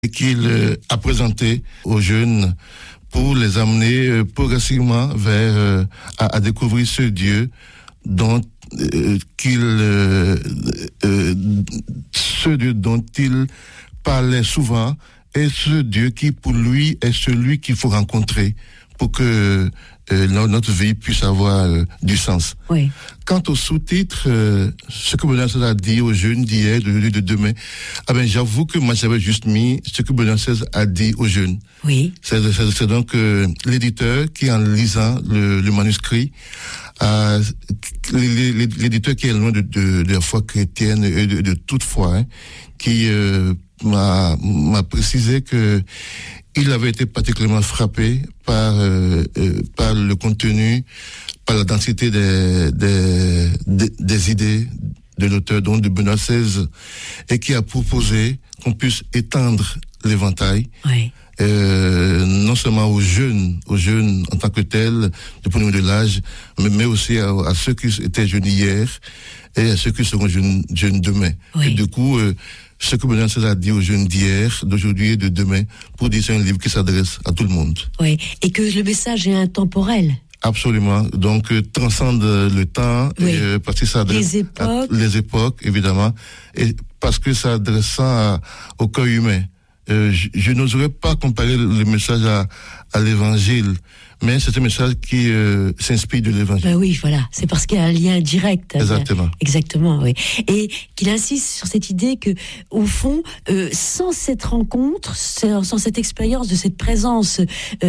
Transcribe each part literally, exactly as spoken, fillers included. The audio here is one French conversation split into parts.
et qu'il euh, a présenté aux jeunes pour les amener euh, progressivement vers euh, à, à découvrir ce Dieu dont euh, qu'il euh, euh, ce Dieu dont il parlait souvent et ce Dieu qui pour lui est celui qu'il faut rencontrer pour que euh, notre vie puisse avoir euh, du sens. Oui. Quant au sous-titre, euh, ce que Benoît seize a dit aux jeunes d'hier, d'aujourd'hui, de demain, ah ben j'avoue que moi j'avais juste mis ce que Benoît seize a dit aux jeunes. Oui. C'est, c'est, c'est donc euh, l'éditeur qui, en lisant le, le manuscrit, a, l'éditeur qui est loin de, de, de la foi chrétienne et de, de toute foi, hein, qui euh, m'a, m'a précisé que il avait été particulièrement frappé par euh, euh, par le contenu, par la densité des des des, des idées de l'auteur, donc de Benoît seize, et qui a proposé qu'on puisse étendre l'éventail. Oui. Euh, non seulement aux jeunes, aux jeunes en tant que tels, du point de vue de l'âge, mais, mais aussi à, à ceux qui étaient jeunes hier et à ceux qui seront jeunes, jeunes demain. Oui. Et du coup, euh, ce que Benoît seize a dit aux jeunes d'hier, d'aujourd'hui et de demain, pour dire c'est un livre qui s'adresse à tout le monde. Oui, et que le message est intemporel. Absolument. Donc, euh, transcende le temps, Oui. et, euh, parce que ça adresse Les époques. à les époques, évidemment, et parce que ça adresse à, au cœur humain. Euh, je, je n'oserais pas comparer le message à, à l'évangile, mais c'est un message qui euh, s'inspire de l'évangile. Ben oui, voilà, c'est parce qu'il y a un lien direct. Exactement. Exactement, oui. Et qu'il insiste sur cette idée que, au fond, euh, sans cette rencontre, sans cette expérience de cette présence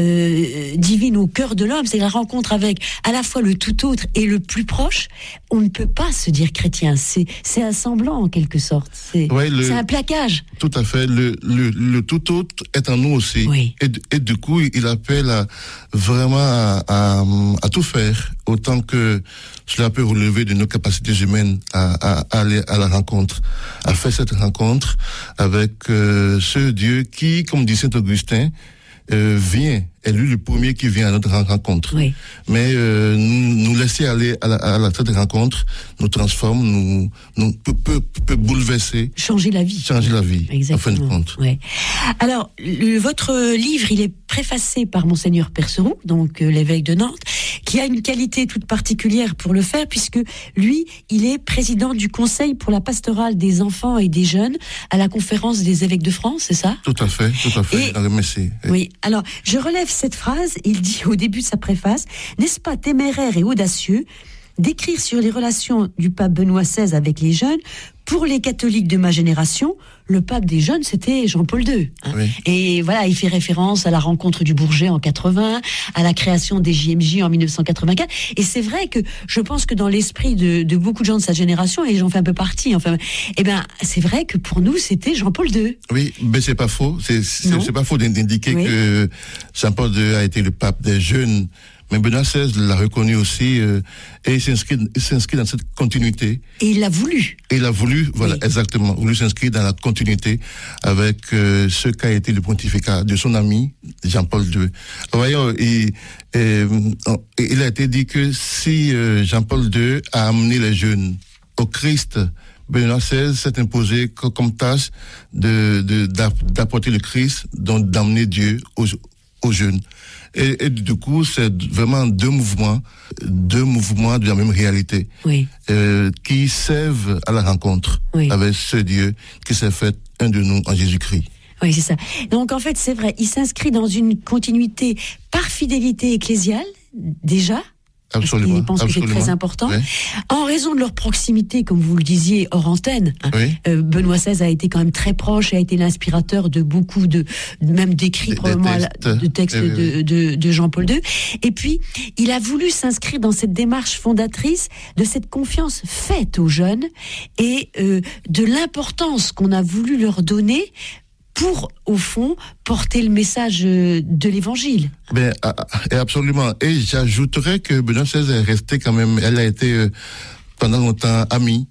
euh, divine au cœur de l'homme, c'est la rencontre avec à la fois le tout autre et le plus proche, on ne peut pas se dire chrétien. C'est, c'est un semblant en quelque sorte. C'est, ouais, le, c'est un plaquage. Tout à fait. Le, le, le tout autre est en nous aussi. Oui. Et, et du coup, il appelle à vraiment à, à, à tout faire, autant que cela peut relever de nos capacités humaines à, à, à aller à la rencontre, à faire cette rencontre avec euh, ce Dieu qui, comme dit Saint Augustin, euh, vient, est lui le premier qui vient à notre rencontre. Oui. Mais euh, nous, nous laisser aller à la, à la cette rencontre nous transforme, nous, nous peut, peut, peut bouleverser, changer la vie. Changer la vie, exactement. en fin de compte. Ouais. Alors, le, votre livre, il est préfacé par Monseigneur Perceroux, donc euh, l'évêque de Nantes, qui a une qualité toute particulière pour le faire, puisque lui, il est président du Conseil pour la pastorale des enfants et des jeunes à la conférence des évêques de France, c'est ça ? Tout à fait, tout à fait. Et, merci. Oui, alors, je relève cette phrase, il dit au début de sa préface, « N'est-ce pas téméraire et audacieux d'écrire sur les relations du pape Benoît seize avec les jeunes ? Pour les catholiques de ma génération, le pape des jeunes, c'était Jean-Paul deux. Hein. Oui. Et voilà, il fait référence à la rencontre du Bourget en quatre-vingts, à la création des J M J en dix-neuf cent quatre-vingt-quatre. Et c'est vrai que je pense que dans l'esprit de, de beaucoup de gens de sa génération, et j'en fais un peu partie, enfin, eh ben, c'est vrai que pour nous, c'était Jean-Paul deux. Oui, mais c'est pas faux. C'est, c'est, c'est pas faux d'indiquer oui. que Jean-Paul deux a été le pape des jeunes. Mais Benoît seize l'a reconnu aussi euh, et il s'inscrit, il s'inscrit dans cette continuité. Et il l'a voulu. Et il a voulu, voilà, oui. exactement, voulu s'inscrire dans la continuité avec euh, ce qu'a été le pontificat de son ami Jean-Paul deux. Voyons, il, et, il a été dit que si euh, Jean-Paul deux a amené les jeunes au Christ, Benoît seize s'est imposé comme tâche de, de, d'apporter le Christ, donc d'amener Dieu aux, aux jeunes. Et, et du coup, c'est vraiment deux mouvements, deux mouvements de la même réalité, oui. euh, qui servent à la rencontre oui. avec ce Dieu qui s'est fait un de nous en Jésus-Christ. Oui, c'est ça. Donc en fait, c'est vrai, il s'inscrit dans une continuité par fidélité ecclésiale, déjà. Absolument. Ils pensent absolument. que c'est très important. Oui. En raison de leur proximité, comme vous le disiez, hors antenne, hein, oui. euh, Benoît seize a été quand même très proche et a été l'inspirateur de beaucoup de, même d'écrits, probablement, des textes, de textes oui, de, oui. de, de Jean-Paul deux. Et puis, il a voulu s'inscrire dans cette démarche fondatrice de cette confiance faite aux jeunes et euh, de l'importance qu'on a voulu leur donner pour, au fond, porter le message de l'Évangile. Ben, absolument. Et j'ajouterais que Benoît seize est resté quand même, elle a été euh, pendant longtemps amie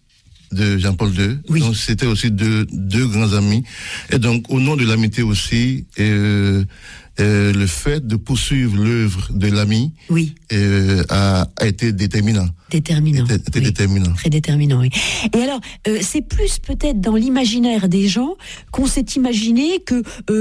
de Jean-Paul deux. Oui. Donc c'était aussi deux, deux grands amis. Et donc au nom de l'amitié aussi, euh, euh, le fait de poursuivre l'œuvre de l'ami oui. euh, a, a été déterminant. Déterminant. Était, était oui. déterminant. Très déterminant, oui. Et alors, euh, c'est plus peut-être dans l'imaginaire des gens qu'on s'est imaginé que euh,